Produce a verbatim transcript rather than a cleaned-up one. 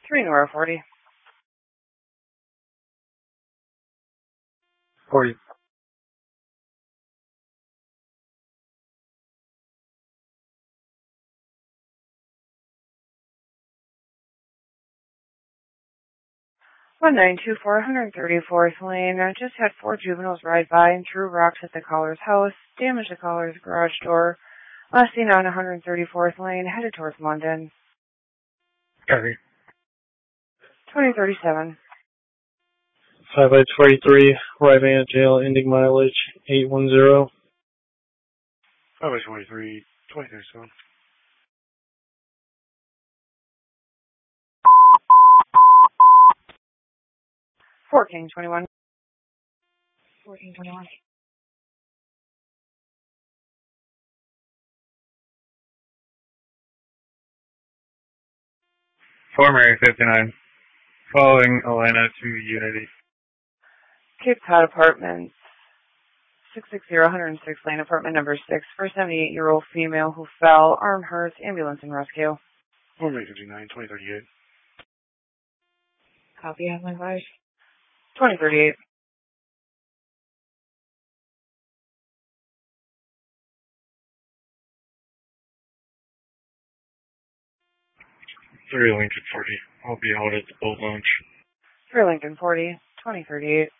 three Nora forty. forty. one nine two four, one thirty-fourth Lane. I just had four juveniles ride by and threw rocks at the caller's house, damaged the caller's garage door. Last seen on one thirty-fourth Lane, headed towards London. Copy. twenty thirty-seven. five by twenty-three, Rivan jail, ending mileage eight one zero. five by twenty-three, twenty thirty-seven. fourteen twenty-one. fourteen twenty-one. four Mary fifty-nine. Following Elena to Unity. Cape Cod Apartments. six sixty, one oh six Lane, apartment number six, for a seventy-eight-year-old female who fell, arm hurts, ambulance and rescue. four Mary fifty-nine, twenty thirty-eight. Copy, have my advice. twenty thirty-eight. three Lincoln forty. I'll be out at the boat launch. three Lincoln forty, twenty thirty-eight.